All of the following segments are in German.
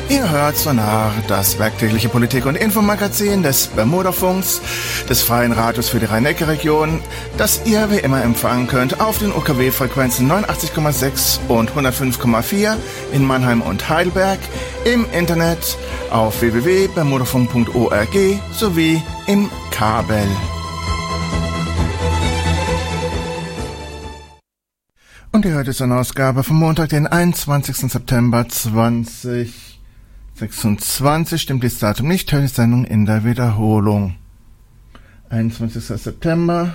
Ihr hört Sonar, das werktägliche Politik- und Infomagazin des Bermudafunks, des Freien Radios für die Rhein-Neckar-Region, das ihr wie immer empfangen könnt auf den UKW-Frequenzen 89,6 und 105,4 in Mannheim und Heidelberg, im Internet auf www.bermudafunk.org sowie im Kabel. Und ihr hört jetzt eine Ausgabe vom Montag, den 21. September 2026. Stimmt das Datum nicht, hört die Sendung in der Wiederholung. 21. September,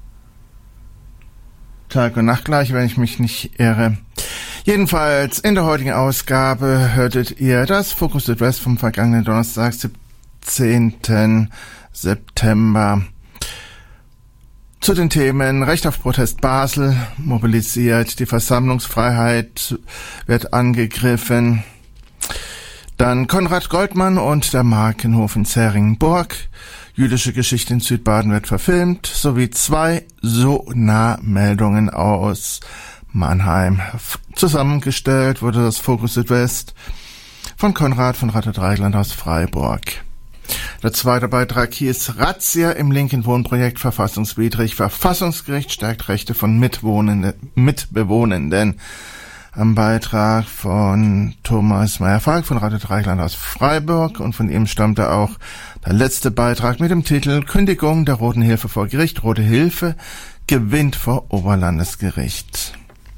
Tag und Nacht gleich, wenn ich mich nicht irre. Jedenfalls, in der heutigen Ausgabe hörtet ihr das Fokus Südwest vom vergangenen Donnerstag, 17. September. Zu den Themen Recht auf Protest Basel mobilisiert, die Versammlungsfreiheit wird angegriffen. Dann Konrad Goldmann und der Markenhof in Zähringen-Burg. Jüdische Geschichte in Südbaden wird verfilmt, sowie 2 Sonar-Meldungen aus Mannheim. Zusammengestellt wurde das Fokus Südwest von Konrad von Ratte-Dreigland aus Freiburg. Der zweite Beitrag hieß Razzia im linken Wohnprojekt verfassungswidrig. Verfassungsgericht stärkt Rechte von Mitbewohnenden. Am Beitrag von Thomas Meyer-Falk von Ratte-Dreigland aus Freiburg, und von ihm stammte auch der letzte Beitrag mit dem Titel Kündigung der Roten Hilfe vor Gericht. Rote Hilfe gewinnt vor Oberlandesgericht.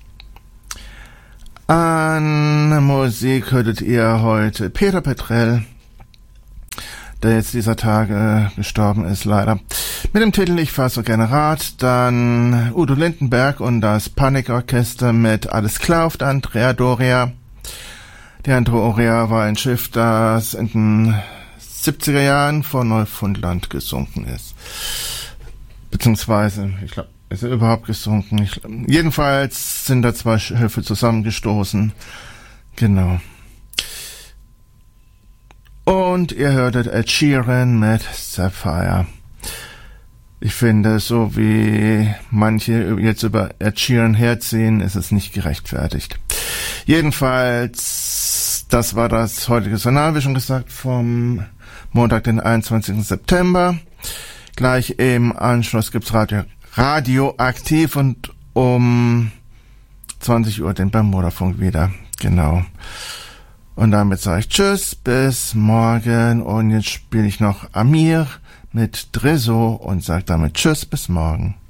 An Musik hörtet ihr heute Peter Petrell, der jetzt dieser Tage gestorben ist, leider. Mit dem Titel Ich fahr so gerne Rad. Dann Udo Lindenberg und das Panikorchester mit Alles klar auf der Andrea Doria. Die Andrea war ein Schiff, das in den 70er Jahren vor Neufundland gesunken ist. Beziehungsweise, ich glaube, ist er überhaupt gesunken? Jedenfalls sind da 2 Schiffe zusammengestoßen. Genau. Und ihr hörtet Ed Sheeran mit Sapphire. Ich finde, so wie manche jetzt über Ed Sheeran herziehen, ist es nicht gerechtfertigt. Jedenfalls, das war das heutige Sonar, wie schon gesagt, vom Montag, den 21. September. Gleich im Anschluss gibt's Radioaktiv und um 20 Uhr den Bermudafunk wieder. Genau. Und damit sage ich Tschüss, bis morgen. Und jetzt spiele ich noch Amir mit Dreso und sage damit Tschüss, bis morgen.